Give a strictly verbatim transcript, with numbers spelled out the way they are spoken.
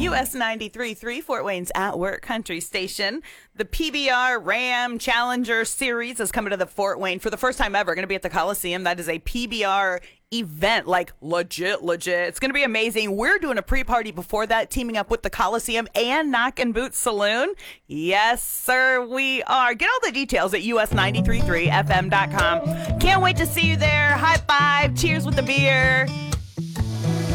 U S ninety-three point three, Fort Wayne's At Work Country Station. The P B R Ram Challenger Series is coming to the Fort Wayne for the first time ever. Going to be at the Coliseum. That is a P B R event, like legit, legit. It's going to be amazing. We're doing a pre-party before that, teaming up with the Coliseum and Knock and Boot Saloon. Yes, sir, we are. Get all the details at U S nine three three F M dot com. Can't wait to see you there. High five. Cheers with the beer.